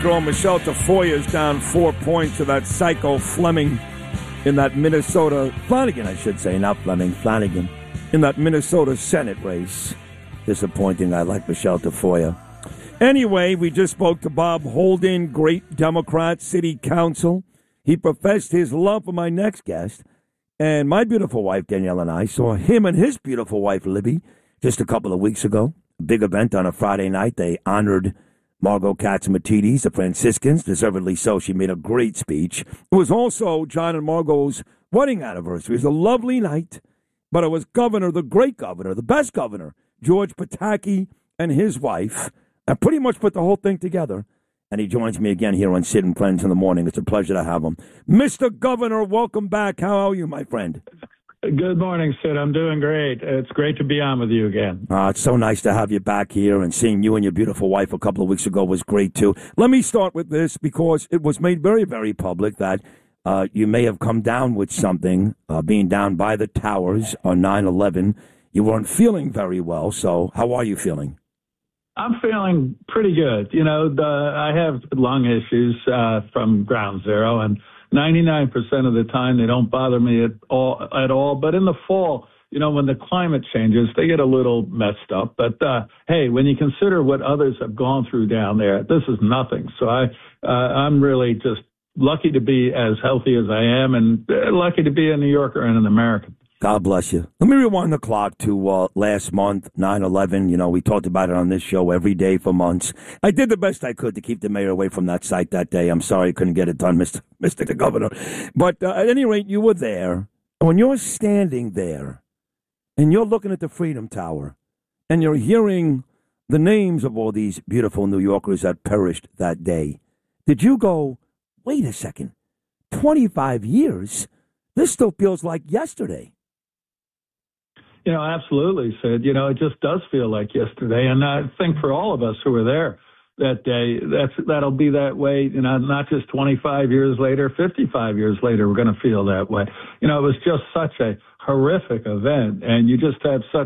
Girl Michelle Tafoya is down 4 points to that psycho Fleming in that Minnesota, Flanagan, I should say, not Fleming, Flanagan, in that Minnesota Senate race. Disappointing. I like Michelle Tafoya. Anyway, we just spoke to Bob Holden, great Democrat, city council. He professed his love for my next guest. And my beautiful wife, Danielle, and I saw him and his beautiful wife, Libby, just a couple of weeks ago. A big event on a Friday night. They honored Margot Katz-Matidis, the Franciscans, deservedly so. She made a great speech. It was also John and Margot's wedding anniversary. It was a lovely night, but it was Governor, the great governor, the best governor, George Pataki, and his wife, and pretty much put the whole thing together. And he joins me again here on Sid and Friends in the morning. It's a pleasure to have him. Mr. Governor, welcome back. How are you, my friend? Good morning, Sid. I'm doing great. It's great to be on with you again. It's so nice to have you back here, and seeing you and your beautiful wife a couple of weeks ago was great, too. Let me start with this because it was made very, very public that you may have come down with something, being down by the towers on 9/11. You weren't feeling very well, so how are you feeling? I'm feeling pretty good. You know, I have lung issues from ground zero, and 99% of the time they don't bother me at all. But in the fall, you know, when the climate changes, they get a little messed up. But hey, when you consider what others have gone through down there, this is nothing. So I'm really just lucky to be as healthy as I am, and lucky to be a New Yorker and an American. God bless you. Let me rewind the clock to last month, 9/11. You know, we talked about it on this show every day for months. I did the best I could to keep the mayor away from that site that day. I'm sorry I couldn't get it done, Mr. the Governor. But at any rate, you were there. And when you're standing there and you're looking at the Freedom Tower and you're hearing the names of all these beautiful New Yorkers that perished that day, did you go, wait a second, 25 years? This still feels like yesterday. You know, absolutely, Sid. You know, it just does feel like yesterday. And I think for all of us who were there that day, that'll be that way, you know, not just 25 years later, 55 years later, we're going to feel that way. You know, it was just such a horrific event, and you just have such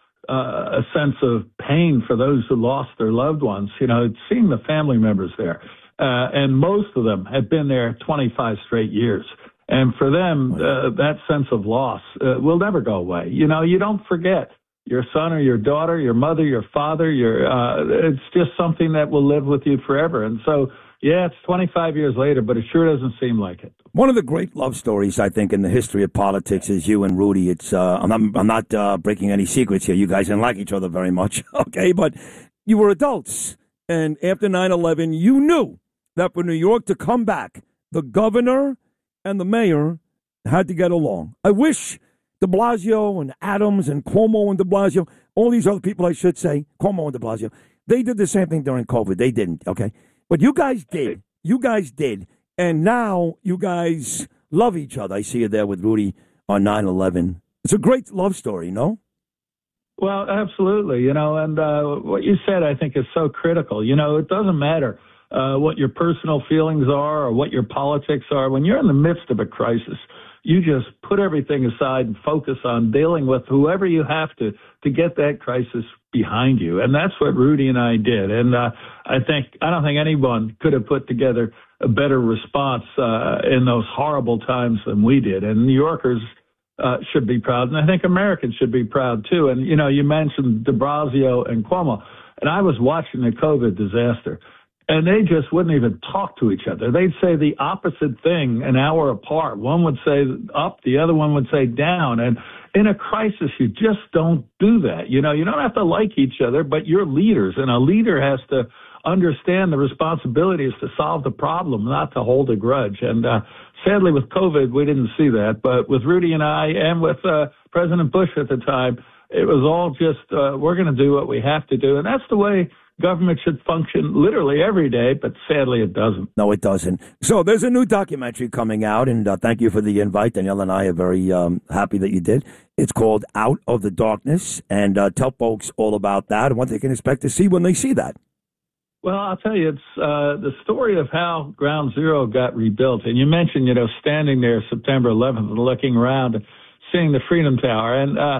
a sense of pain for those who lost their loved ones, you know, seeing the family members there. And most of them had been there 25 straight years. And for them, that sense of loss will never go away. You know, you don't forget your son or your daughter, your mother, your father. It's just something that will live with you forever. And so, yeah, it's 25 years later, but it sure doesn't seem like it. One of the great love stories, I think, in the history of politics is you and Rudy. It's I'm not breaking any secrets here. You guys didn't like each other very much, okay? But you were adults. And after 9/11, you knew that for New York to come back, the governor and the mayor had to get along. I wish de Blasio and Adams and Cuomo and de Blasio, all these other people, I should say, Cuomo and de Blasio, they did the same thing during COVID. They didn't, okay? But you guys did. You guys did. And now you guys love each other. I see you there with Rudy on 9/11. It's a great love story, no? Well, absolutely. You know, and what you said, I think, is so critical. You know, it doesn't matter what your personal feelings are or what your politics are. When you're in the midst of a crisis, you just put everything aside and focus on dealing with whoever you have to get that crisis behind you. And that's what Rudy and I did. And I don't think anyone could have put together a better response in those horrible times than we did. And New Yorkers should be proud. And I think Americans should be proud, too. And, you know, you mentioned de Blasio and Cuomo. And I was watching the COVID disaster. And they just wouldn't even talk to each other. They'd say the opposite thing an hour apart. One would say up, the other one would say down. And in a crisis, you just don't do that. You know, you don't have to like each other, but you're leaders. And a leader has to understand the responsibility is to solve the problem, not to hold a grudge. And sadly, with COVID, we didn't see that. But with Rudy and I and with President Bush at the time, it was all just we're going to do what we have to do. And that's the way government should function literally every day, but sadly it doesn't. No, it doesn't. So there's a new documentary coming out, and thank you for the invite. Danielle and I are very happy that you did. It's called Out of the Darkness, and tell folks all about that and what they can expect to see when they see that. Well, I'll tell you, it's the story of how Ground Zero got rebuilt. And you mentioned, you know, standing there September 11th and looking around and seeing the Freedom Tower. And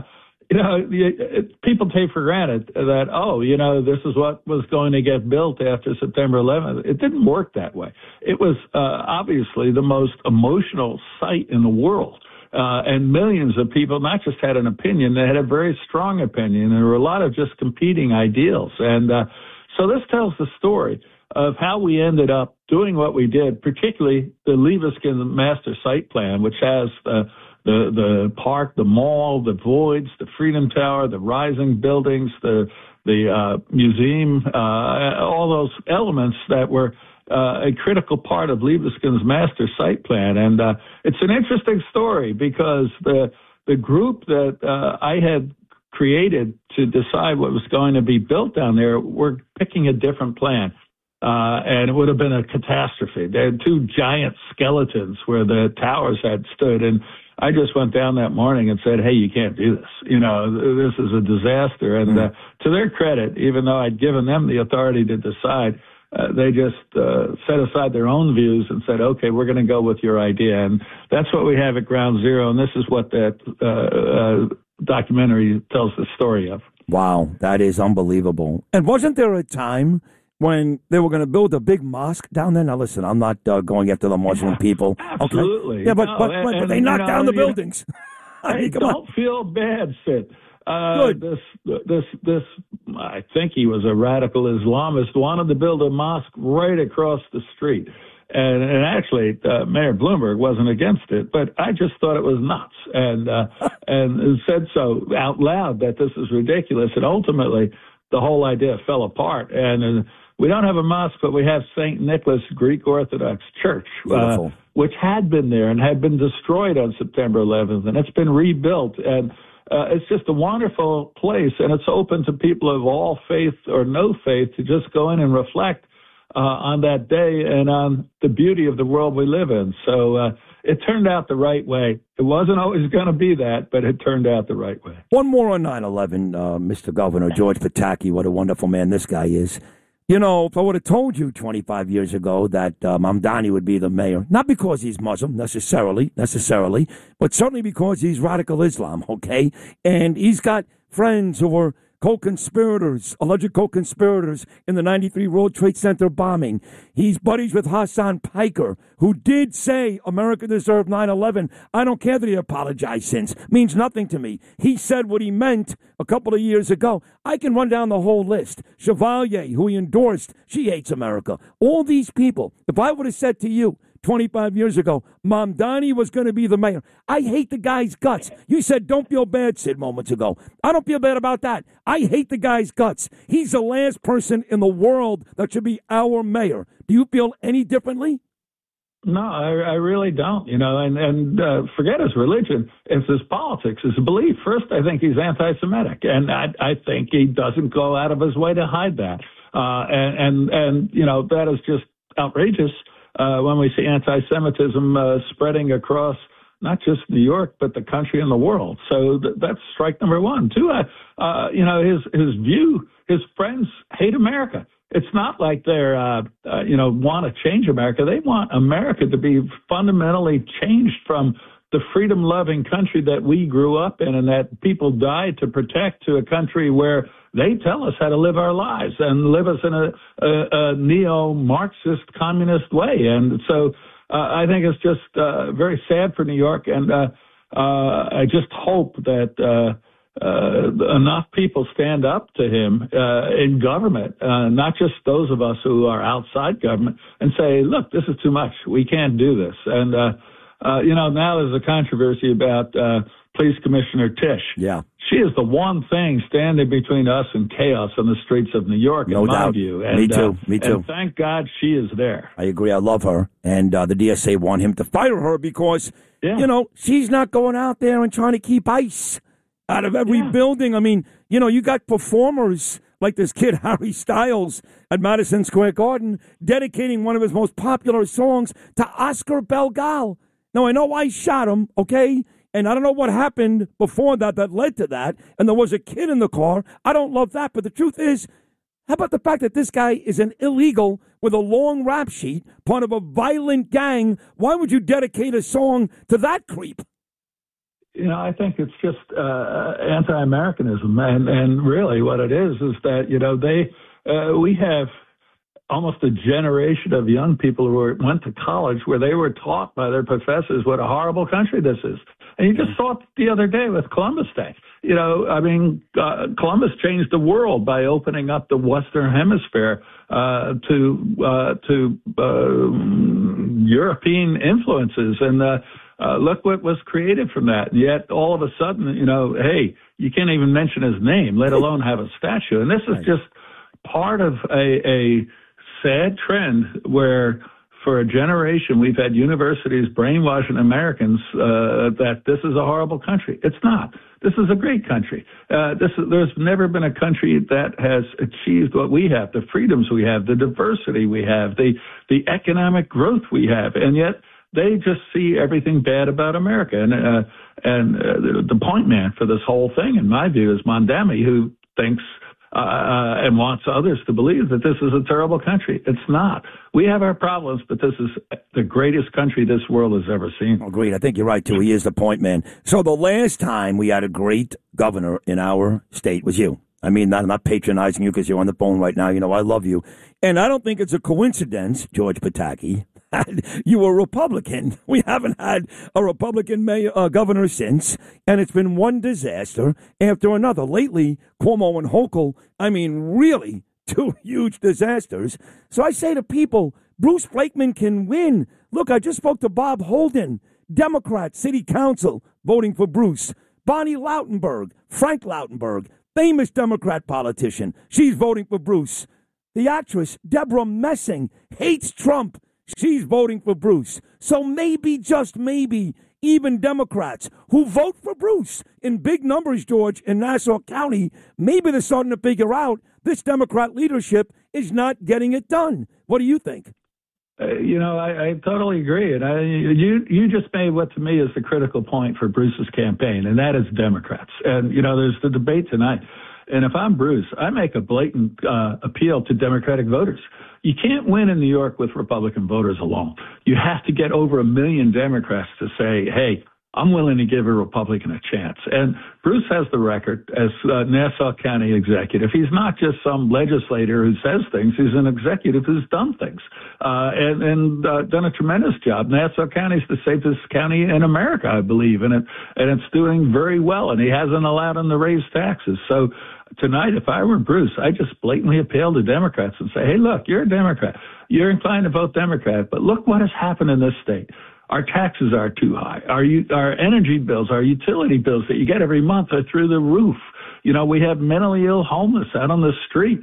people take for granted that, this is what was going to get built after September 11th. It didn't work that way. It was obviously the most emotional site in the world. And millions of people not just had an opinion, they had a very strong opinion. There were a lot of just competing ideals. And so this tells the story of how we ended up doing what we did, particularly the Leviskin Master Site Plan, which has the park, the mall, the voids, the Freedom Tower, the rising buildings, the museum, all those elements that were a critical part of Leviskin's Master Site Plan. And it's an interesting story because the group that I had created to decide what was going to be built down there were picking a different plan. And it would have been a catastrophe. They had two giant skeletons where the towers had stood. And I just went down that morning and said, hey, you can't do this. This is a disaster. And to their credit, even though I'd given them the authority to decide, they just set aside their own views and said, okay, we're going to go with your idea. And that's what we have at Ground Zero. And this is what that documentary tells the story of. Wow, that is unbelievable. And wasn't there a time when they were going to build a big mosque down there? Now, listen, I'm not going after the Muslim people. Absolutely. Okay? Yeah, but they knocked down the buildings. Hey, don't feel bad, Sid. Good. This, I think he was a radical Islamist, wanted to build a mosque right across the street. And actually, Mayor Bloomberg wasn't against it, but I just thought it was nuts and said so out loud that this is ridiculous. And ultimately, the whole idea fell apart. And we don't have a mosque, but we have St. Nicholas Greek Orthodox Church, which had been there and had been destroyed on September 11th, and it's been rebuilt. And it's just a wonderful place, and it's open to people of all faith or no faith to just go in and reflect on that day and on the beauty of the world we live in. So it turned out the right way. It wasn't always going to be that, but it turned out the right way. One more on 9/11, Mr. Governor George Pataki. What a wonderful man this guy is. If I would have told you 25 years ago that Mamdani would be the mayor, not because he's Muslim necessarily, but certainly because he's radical Islam, okay? And he's got friends who were alleged co-conspirators in the 93 World Trade Center bombing. He's buddies with Hassan Piker, who did say America deserved 9/11. I don't care that he apologized since. Means nothing to me. He said what he meant a couple of years ago. I can run down the whole list. Chevalier, who he endorsed, she hates America. All these people, if I would have said to you 25 years ago, Mamdani was going to be the mayor. I hate the guy's guts. You said, don't feel bad, Sid, moments ago. I don't feel bad about that. I hate the guy's guts. He's the last person in the world that should be our mayor. Do you feel any differently? No, I really don't. And forget his religion. It's his politics, his belief. First, I think he's anti-Semitic, and I think he doesn't go out of his way to hide that. And that is just outrageous. When we see anti-Semitism spreading across not just New York, but the country and the world. So that's strike number one. Two, his view, his friends hate America. It's not like they're, want to change America. They want America to be fundamentally changed from the freedom-loving country that we grew up in and that people died to protect, to a country where they tell us how to live our lives and live us in a neo-Marxist communist way. And so I think it's just very sad for New York. And I just hope that enough people stand up to him in government, not just those of us who are outside government, and say, look, this is too much. We can't do this. And, now there's a controversy about Police Commissioner Tisch. Yeah. She is the one thing standing between us and chaos on the streets of New York, in my view. And, Me too. And thank God she is there. I agree. I love her. And the DSA want him to fire her because, she's not going out there and trying to keep ice out of every building. I mean, you got performers like this kid, Harry Styles, at Madison Square Garden, dedicating one of his most popular songs to Oscar Belgal. Now, I know I shot him, okay? And I don't know what happened before that led to that. And there was a kid in the car. I don't love that. But the truth is, how about the fact that this guy is an illegal with a long rap sheet, part of a violent gang? Why would you dedicate a song to that creep? I think it's just anti-Americanism, and really what it is that we have almost a generation of young people who went to college where they were taught by their professors what a horrible country this is. And you just saw it the other day with Columbus Day. Columbus changed the world by opening up the Western Hemisphere to European influences. And look what was created from that. And yet, all of a sudden, hey, you can't even mention his name, let alone have a statue. And this is just part of a sad trend where for a generation we've had universities brainwashing Americans that this is a horrible country. It's not. This is a great country. There's never been a country that has achieved what we have, the freedoms we have, the diversity we have, the economic growth we have, and yet they just see everything bad about America. And the point man for this whole thing, in my view, is Mondami, who thinks and wants others to believe that this is a terrible country. It's not. We have our problems, but this is the greatest country this world has ever seen. Agreed. I think you're right, too. He is the point man. So the last time we had a great governor in our state was you. I mean, I'm not patronizing you because you're on the phone right now. I love you. And I don't think it's a coincidence, George Pataki, you were Republican. We haven't had a Republican governor since, and it's been one disaster after another. Lately, Cuomo and Hochul, really two huge disasters. So I say to people, Bruce Blakeman can win. Look, I just spoke to Bob Holden, Democrat City Council, voting for Bruce. Bonnie Lautenberg, Frank Lautenberg, famous Democrat politician. She's voting for Bruce. The actress Deborah Messing hates Trump. She's voting for Bruce. So maybe, just maybe, even Democrats who vote for Bruce in big numbers, George, in Nassau County, maybe they're starting to figure out this Democrat leadership is not getting it done. What do you think? I totally agree. And you just made what to me is the critical point for Bruce's campaign, and that is Democrats. And, there's the debate tonight. And if I'm Bruce, I make a blatant appeal to Democratic voters. You can't win in New York with Republican voters alone. You have to get over 1 million Democrats to say, hey, I'm willing to give a Republican a chance. And Bruce has the record as Nassau County executive. He's not just some legislator who says things. He's an executive who's done things and done a tremendous job. Nassau County is the safest county in America, I believe, and it's doing very well. And he hasn't allowed them to raise taxes. So tonight, if I were Bruce, I just blatantly appeal to Democrats and say, hey, look, you're a Democrat. You're inclined to vote Democrat, but look what has happened in this state. Our taxes are too high. Our energy bills, our utility bills that you get every month are through the roof. We have mentally ill homeless out on the street,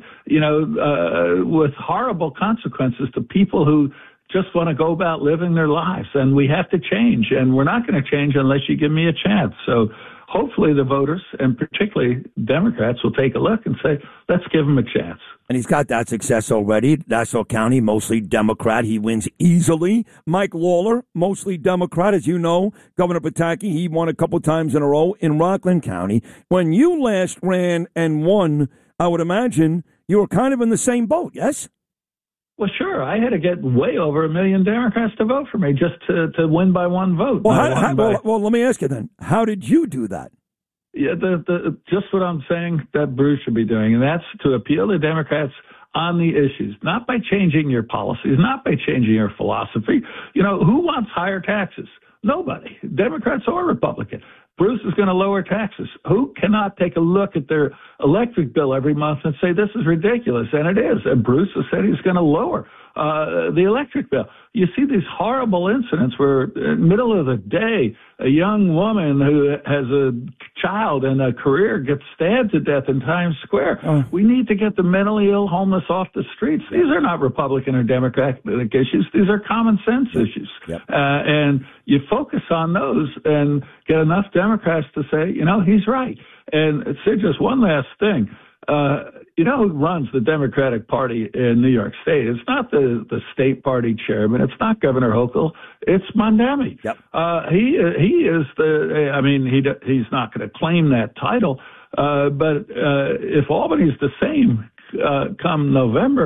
with horrible consequences to people who just want to go about living their lives. And we have to change. And we're not going to change unless you give me a chance. So hopefully the voters, and particularly Democrats, will take a look and say, let's give him a chance. And he's got that success already. Nassau County, mostly Democrat. He wins easily. Mike Lawler, mostly Democrat. As you know, Governor Pataki, he won a couple times in a row in Rockland County. When you last ran and won, I would imagine you were kind of in the same boat, yes? Well, sure. I had to get way over 1 million Democrats to vote for me just to win by one vote. Well, let me ask you then. How did you do that? Yeah, just what I'm saying that Bruce should be doing, and that's to appeal to Democrats on the issues, not by changing your policies, not by changing your philosophy. Who wants higher taxes? Nobody, Democrats or Republican. Bruce is going to lower taxes. Who cannot take a look at their electric bill every month and say this is ridiculous? And it is. And Bruce has said he's going to lower the electric bill. You see these horrible incidents where in the middle of the day, a young woman who has a child and a career gets stabbed to death in Times Square. We need to get the mentally ill homeless off the streets. These are not Republican or Democratic issues. These are common sense issues. Yep. And you focus on those and get enough Democrats to say, he's right. And Sid, just one last thing. Who runs the Democratic Party in New York State? It's not the state party chairman. It's not Governor Hochul. It's Mondami. Yep. He is he's not going to claim that title. But if Albany's the same come November,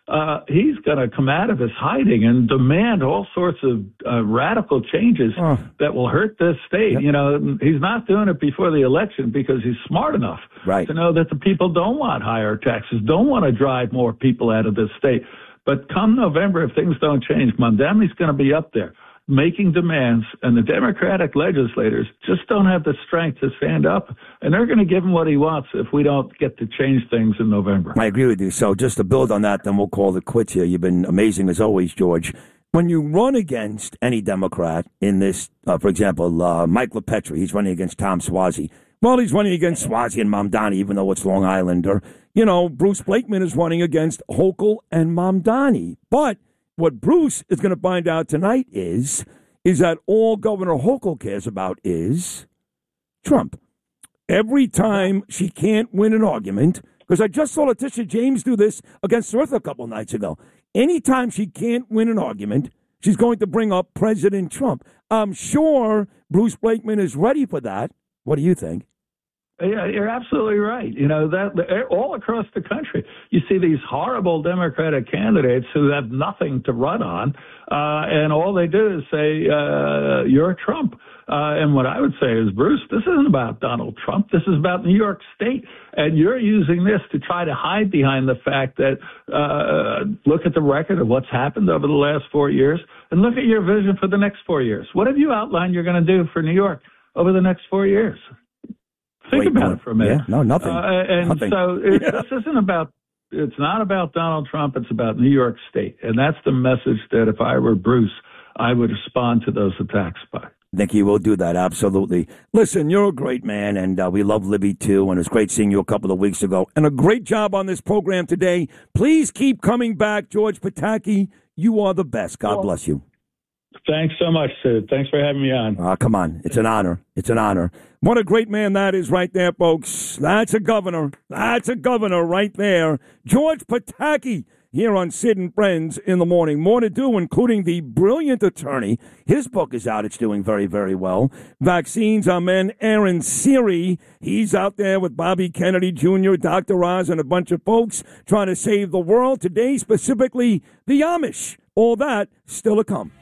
he's going to come out of his hiding and demand all sorts of radical changes that will hurt this state. Yep. You know, he's not doing it before the election because he's smart enough to know that the people don't want higher taxes, don't want to drive more people out of this state. But come November, if things don't change, Mondami's going to be up there making demands, and the Democratic legislators just don't have the strength to stand up, and they're going to give him what he wants if we don't get to change things in November. I agree with you. So just to build on that, then we'll call it quits here. You've been amazing as always, George. When you run against any Democrat in this, for example, Mike LaPetri, he's running against Tom Suozzi. Well, he's running against Suozzi and Mamdani, even though it's Long Island. Or, you know, Bruce Blakeman is running against Hochul and Mamdani. But what Bruce is going to find out tonight is that all Governor Hochul cares about is Trump. Every time she can't win an argument, because I just saw Letitia James do this against Earth a couple nights ago. Anytime she can't win an argument, she's going to bring up President Trump. I'm sure Bruce Blakeman is ready for that. What do you think? Yeah, you're absolutely right. You know, that all across the country, you see these horrible Democratic candidates who have nothing to run on, and all they do is say, you're Trump. And what I would say is, Bruce, this isn't about Donald Trump. This is about New York State. And you're using this to try to hide behind the fact that, look at the record of what's happened over the last 4 years, and look at your vision for the next 4 years. What have you outlined you're going to do for New York over the next 4 years? Think about it for a minute. Yeah, no, nothing. Nothing. So this isn't about, it's not about Donald Trump. It's about New York State. And that's the message that if I were Bruce, I would respond to those attacks by. Nikki, we'll do that, absolutely. Listen, you're a great man, and we love Libby, too, and it was great seeing you a couple of weeks ago. And a great job on this program today. Please keep coming back, George Pataki. You are the best. God bless you. Thanks so much, Sid. Thanks for having me on. Come on. It's an honor. It's an honor. What a great man that is right there, folks. That's a governor. That's a governor right there. George Pataki here on Sid and Friends in the Morning. More to do, including the brilliant attorney. His book is out. It's doing very, very well. Vaccines Are Men. Aaron Siri, he's out there with Bobby Kennedy Jr., Dr. Oz, and a bunch of folks trying to save the world. Today, specifically, the Amish. All that still to come.